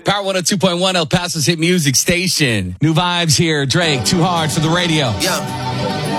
Power 102.1 El Paso's hit music station. New vibes here. Drake, Too Hard for the radio. Yeah.